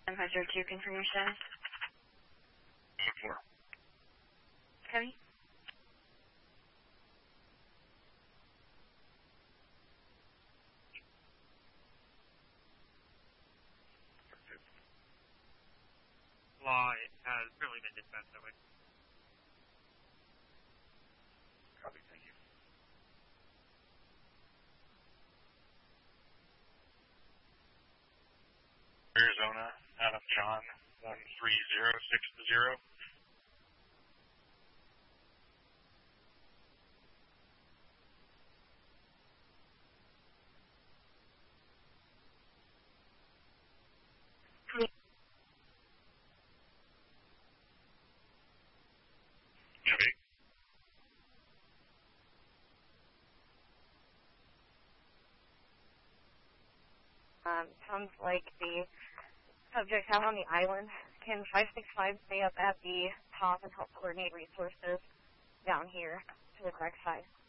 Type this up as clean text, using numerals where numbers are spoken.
Measure 2, confirm your status. 4. Copy. Law has currently been dispatched that way. Copy, thank you. Arizona, Adam John, 13060. Copy. Sounds like the subjects out on the island. Can 565 stay up at the top and help coordinate resources down here to the correct side?